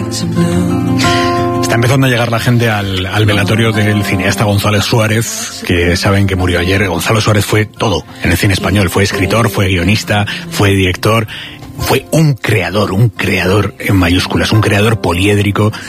Está empezando a llegar la gente al velatorio del cineasta Gonzalo Suárez, que saben que murió ayer. Gonzalo Suárez fue todo en el cine español. Fue escritor, fue guionista, fue director. Fue un creador en mayúsculas, un creador poliédrico